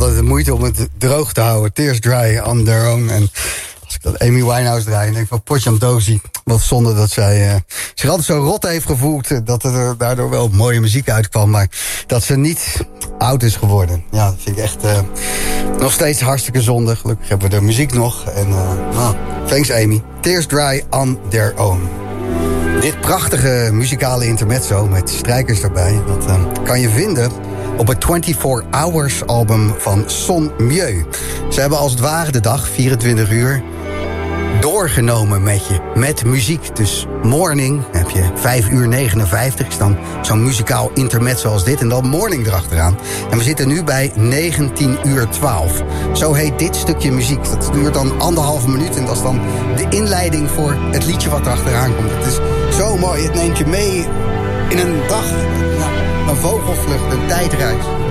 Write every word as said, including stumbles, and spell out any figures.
hadden de moeite om het droog te houden. Tears dry on their own. En als ik dat Amy Winehouse draai, en denk van Potjam Dozy. Wat zonde dat zij uh, zich altijd zo rot heeft gevoeld. Dat er daardoor wel mooie muziek uitkwam. Maar dat ze niet oud is geworden. Ja, dat vind ik echt uh, nog steeds hartstikke zonde. Gelukkig hebben we de muziek nog. En uh, nou, thanks Amy. Tears dry on their own. Dit prachtige muzikale intermezzo met strijkers erbij, dat uh, kan je vinden op het twenty-four hours album van Son Mieux. Ze hebben als het ware de dag, vierentwintig uur, doorgenomen met je, met muziek. Dus morning heb je vijf uur negenenvijftig, is dan zo'n muzikaal intermezzo als dit, en dan morning erachteraan. En we zitten nu bij negentien uur twaalf. Zo heet dit stukje muziek. Dat duurt dan anderhalve minuut en dat is dan de inleiding voor het liedje wat erachteraan komt. Het is zo mooi, het neemt je mee in een dag, nou, een vogelvlucht, een tijdreis.